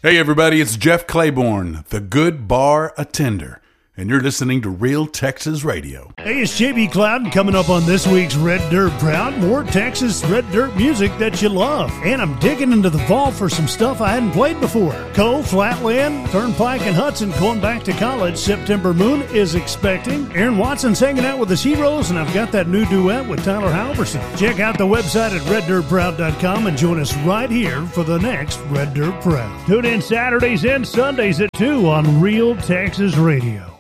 Hey everybody, it's Jeff Claiborne, the Good Bar Attender, and you're listening to Real Texas Radio. Hey, it's JB Cloud coming up on this week's Red Dirt Proud. More Texas Red Dirt music that you love. And I'm digging into the vault for some stuff I hadn't played before. Cole, Flatland, Turnpike, and Hudson going back to college. September Moon is expecting. Aaron Watson's hanging out with his heroes, and I've got that new duet with Tyler Halverson. Check out the website at reddirtproud.com and join us right here for the next Red Dirt Proud. Tune in Saturdays and Sundays at 2 on Real Texas Radio.